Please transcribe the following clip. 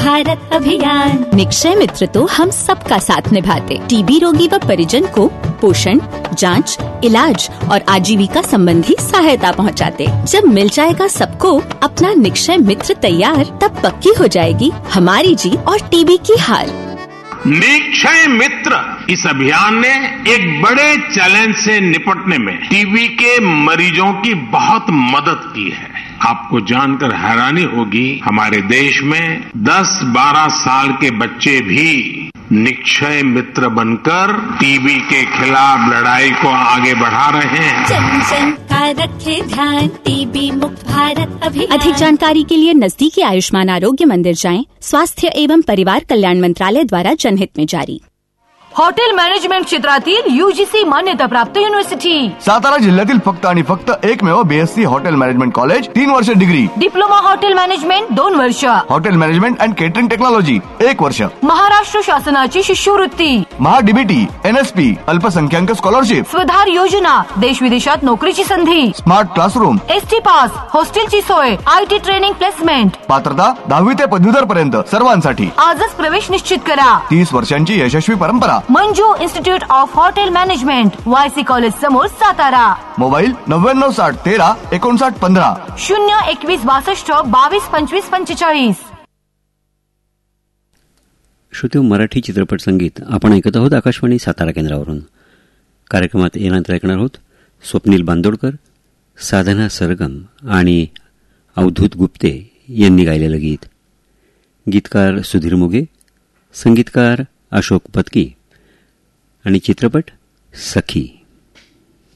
भारत अभियान। निक्षय मित्र तो हम सबका साथ निभाते, टीबी रोगी व परिजन को पोषण, जांच, इलाज और आजीविका संबंधी सहायता पहुंचाते। जब मिल जाएगा सबको अपना निक्षय मित्र तैयार, तब पक्की हो जाएगी हमारी जीत और टीबी की हार। निक्षय मित्र इस अभियान ने एक बड़े चैलेंज से निपटने में टीबी के मरीजों की बहुत मदद की है। आपको जानकर हैरानी होगी, हमारे देश में 10-12 साल के बच्चे भी निक्षय मित्र बनकर टीबी के खिलाफ लड़ाई को आगे बढ़ा रहे हैं। जन जन का रखे ध्यान, टीबी मुक्त भारत अभियान। अधिक जानकारी के लिए नजदीकी आयुष्मान आरोग्य मंदिर जाएं। स्वास्थ्य एवं परिवार कल्याण मंत्रालय द्वारा जनहित में जारी। हॉटेल मॅनेजमेंट क्षेत्रातील UGC मान्यता प्राप्त युनिव्हर्सिटी सातारा जिल्ह्यातील फक्त आणि फक्त एकमेव BSc हॉटेल मॅनेजमेंट कॉलेज 3 वर्ष डिग्री, डिप्लोमा हॉटेल मॅनेजमेंट 2 वर्ष, hotel management and catering technology 1 वर्ष, महाराष्ट्र शासनाची शिष्यवृत्ती, महाडीबीटी, NSP, अल्पसंख्याक स्कॉलरशिप, स्वधार योजना, देश विदेशात नोकरीची संधी, स्मार्ट क्लासरूम, ST पास, हॉस्टेलची सोय, IT ट्रेनिंग प्लेसमेंट, पात्रता 10वी ते पदवीधर पर्यंत सर्वांसाठी। आजच प्रवेश निश्चित करा। 30 वर्षांची यशस्वी परंपरा। Manju institute of hotel management, YC college समोर, सातारा। मोबाईल 9960 13 59 15, 021 62 22 25 45। श्रोते, मराठी चित्रपट संगीत आपण ऐकत आहोत आकाशवाणी सातारा केंद्रावरून। कार्यक्रमात येणार ऐकणार आहोत स्वप्नील बांदोडकर, साधना सरगम आणि अवधूत गुप्ते यांनी गायलेलं गीत। गीतकार सुधीर मोघे, संगीतकार अशोक पत्की आणि चित्रपट सखी।